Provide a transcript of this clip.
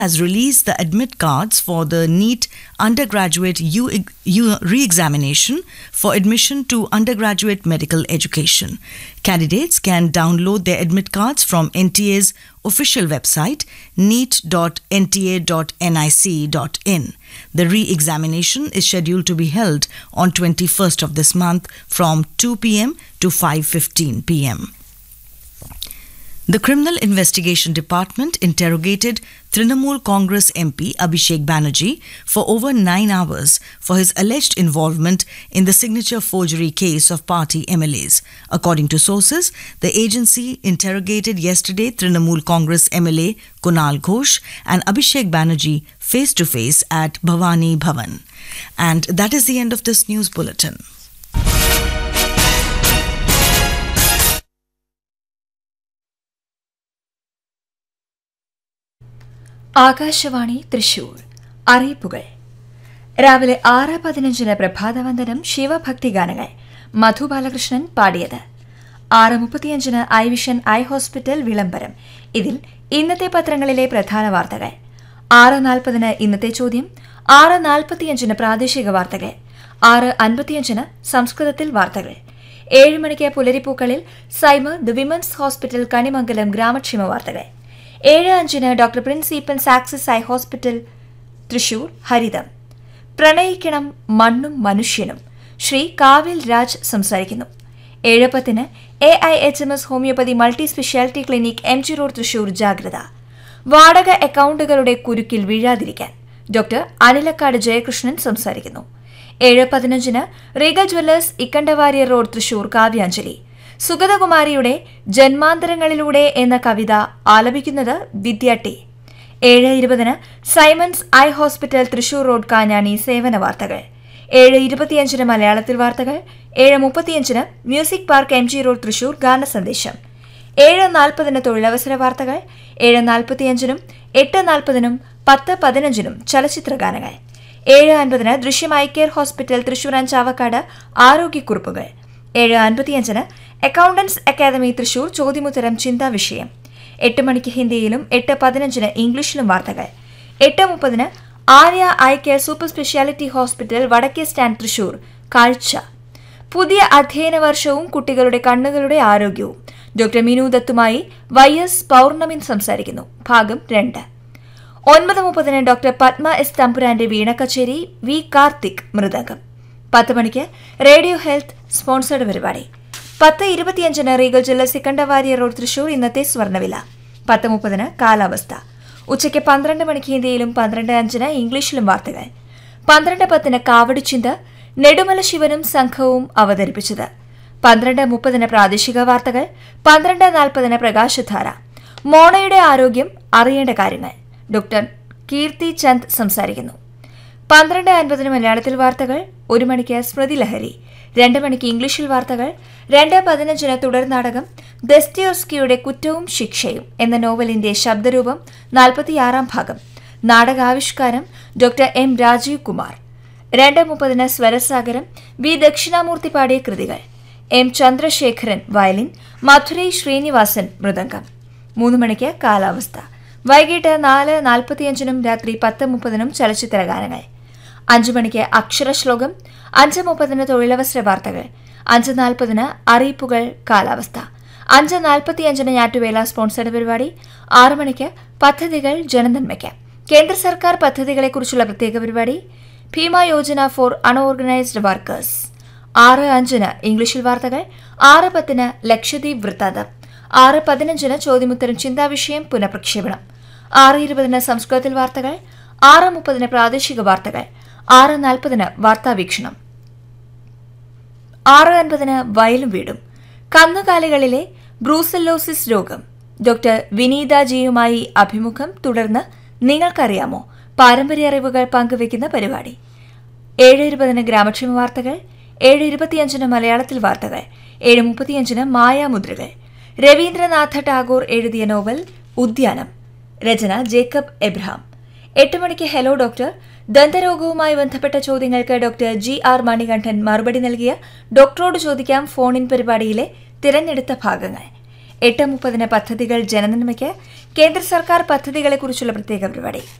has released the admit cards for the NEET undergraduate re-examination for admission to undergraduate medical education. Candidates can download their admit cards from NTA's official website, neet.nta.nic.in. The re-examination is scheduled to be held on 21st of this month from 2 p.m. to 5:15 p.m. The Criminal Investigation Department interrogated Trinamool Congress MP Abhishek Banerjee for over 9 hours for his alleged involvement in the signature forgery case of party MLAs. According to sources, the agency interrogated yesterday Trinamool Congress MLA Kunal Ghosh and Abhishek Banerjee face-to-face at Bhavani Bhavan. And that is the end of this news bulletin. Akashvani Thrissur അറിയിപ്പുകൾ രാവിലെ 6:15 പ്രഭാതവന്ദനം ശിവഭക്തി ഗാനങ്ങൾ മധു ബാലകൃഷ്ണൻ പാടിയത്. 6:35 I vision eye hospital വിളംബരം. ഇതിൽ ഇന്നത്തെ പത്രങ്ങളിലെ പ്രധാന വാർത്തകൾ. 6:40 ഇന്നത്തെ ചോദ്യം. 6:45 പ്രാദേശിക വാർത്തകൾ. 6:55 സംസ്കൃതത്തിൽ വാർത്തകൾ. 7 മണിക്ക് പുലരിപ്പൂക്കളിൽ സൈമർ ദി വിമൻസ് ഹോസ്പിറ്റൽ കണിമംഗലം ഗ്രാമക്ഷേമ വാർത്തകൾ. 7:05 doctor Prince Eappen's axis eye hospital Thrissur ഹരിതം. പ്രണയിക്കണം മണ്ണും മനുഷ്യനും ശ്രീ കാവിൽ രാജ് സംസാരിക്കുന്നു. 7:10 AIHMS homeopathy multi speciality clinic MG road Thrissur ജാഗ്രത. വാടക അക്കൌണ്ടുകളുടെ കുരുക്കിൽ വീഴാതിരിക്കാൻ ഡോക്ടർ അനിലക്കാട് ജയകൃഷ്ണൻ സംസാരിക്കുന്നു. 7:15 Regal Jewellers Ikkanda Warrier road Thrissur Kavyanjali. സുഗതകുമാരിയുടെ ജന്മാന്തരങ്ങളിലൂടെ എന്ന കവിത ആലപിക്കുന്നത് വിദ്യ T. 7:20 Symons eye hospital Thrissur road Kanjani സേവന വാർത്തകൾ. 7:25 മലയാളത്തിൽ വാർത്തകൾ. 7:35 music park MG road Thrissur ഗാനസന്ദേശം. 7:40 തൊഴിലവസര വാർത്തകൾ. 7:45 8:40 10:15 ചലച്ചിത്ര ഗാനങ്ങൾ. 7:50 ദൃശ്യം eye care hospital Thrissur Chavakkad ആരോഗ്യക്കുറിപ്പുകൾ. 7:55 accountants academy Thrissur ചോദ്യമുത്തരം ചിന്താ വിഷയം. 8 മണിക്ക് ഹിന്ദിയിലും 8:15 ഇംഗ്ലീഷിലും വാർത്തകൾ. 8:30 Arya eye care super speciality hospital വടക്കേ സ്റ്റാൻഡ് തൃശൂർ കാഴ്ച. പുതിയ അധ്യയന വർഷവും കുട്ടികളുടെ കണ്ണുകളുടെ ആരോഗ്യവും ഡോക്ടർ മിനു ദത്തുമായി YS പൗർണമി സംസാരിക്കുന്നു. ഭാഗം 2. 9:30 ഡോക്ടർ പത്മ എസ് തമ്പുരാന്റെ വീണ കച്ചേരി. വി കാർത്തിക് മൃദംഗം. 10 മണിക്ക് റേഡിയോ ഹെൽത്ത് സ്പോൺസേഡ് പരിപാടി. 10:25 Regal Jewellers Ikkanda Warrier road Thrissur ഇന്നത്തെ സ്വർണ്ണവില. 10:30 കാലാവസ്ഥ. ഉച്ചയ്ക്ക് 12 മണിക്ക് ഹിന്ദിയിലും 12:05 ഇംഗ്ലീഷിലും വാർത്തകൾ. 12:10 കാവടിച്ചിന്ത നെടുമല ശിവനും സംഘവും അവതരിപ്പിച്ചത്. 12:30 പ്രാദേശിക വാർത്തകൾ. 12:40 പ്രകാശധാര. മോണയുടെ ആരോഗ്യം അറിയേണ്ട കാര്യങ്ങൾ ഡോക്ടർ കീർത്തി ചന്ദ് സംസാരിക്കുന്നു. 12:50 മലയാളത്തിൽ വാർത്തകൾ. 1 മണിക്ക് സ്മൃതി ലഹരി. 2 മണിക്ക് ഇംഗ്ലീഷിൽ വാർത്തകൾ. 2:15 തുടർ നാടകം ദസ്തയോവ്സ്കിയുടെ കുറ്റവും ശിക്ഷയും എന്ന നോവലിന്റെ ശബ്ദരൂപം 46 ഭാഗം. നാടകാവിഷ്കാരം doctor M Rajeev Kumar. 2:30 Swarasagaram. V Dakshinamurthy പാടിയ കൃതികൾ. M Chandrasekharan violin. മധുരൈ ശ്രീനിവാസൻ മൃദംഗം. 3 മണിക്ക് കാലാവസ്ഥ. വൈകിട്ട് 4:45 രാത്രി 10:30 ചലച്ചിത്ര ഗാനങ്ങൾ. 5 മണിക്ക് അക്ഷരശ്ലോകം. 5:30 തൊഴിലവസര വാർത്തകൾ. 5:40 അറിയിപ്പുകൾ കാലാവസ്ഥ. 5:45 ഞാറ്റുവേല സ്പോൺസേഡ് പരിപാടി. 6 മണിക്ക് പദ്ധതികൾ ജനനന്മയ്ക്ക് കേന്ദ്ര സർക്കാർ പദ്ധതികളെക്കുറിച്ചുള്ള പ്രത്യേക പരിപാടി. Bhima Yojana four unorganised workers. 6:05 ഇംഗ്ലീഷിൽ വാർത്തകൾ. 6:10 ലക്ഷദ്വീപ് വൃത്താന്തം. 6:15 ചോദ്യമുത്തരം ചിന്താവിഷയം പുനഃപ്രക്ഷേപണം. 6:20 സംസ്കൃതത്തിൽ വാർത്തകൾ. 6:30 പ്രാദേശിക വാർത്തകൾ. 6:40 വാർത്താവീക്ഷണം. 6:50 വയലും വീടും. കന്നുകാലികളിലെ ബ്രൂസെല്ലോസിസ് രോഗം ഡോക്ടർ വിനീത ജിയുമായി അഭിമുഖം. തുടർന്ന് നിങ്ങൾക്കറിയാമോ പാരമ്പര്യ അറിവുകൾ പങ്കുവയ്ക്കുന്ന പരിപാടി. 7:20 ഗ്രാമക്ഷേമ വാർത്തകൾ. 7:25 മലയാളത്തിൽ വാർത്തകൾ. 7:35 മായാമുദ്രകൾ. രവീന്ദ്രനാഥ ടാഗോർ എഴുതിയ നോവൽ ഉദ്യാനം. രചന ജേക്കബ് എബ്രഹാം. 8 മണിക്ക് ഹലോ ഡോക്ടർ. ദന്തരോഗവുമായി ബന്ധപ്പെട്ട ചോദ്യങ്ങൾക്ക് ഡോക്ടർ GR മണികണ്ഠൻ മറുപടി നൽകിയ ഡോക്ടറോട് ചോദിക്കാം ഫോൺ ഇൻ പരിപാടിയിലെ തിരഞ്ഞെടുത്ത ഭാഗങ്ങൾ. 8:30 പദ്ധതികൾ ജനനന്മയ്ക്ക് കേന്ദ്ര സർക്കാർ പദ്ധതികളെക്കുറിച്ചുള്ള പ്രത്യേക പരിപാടി.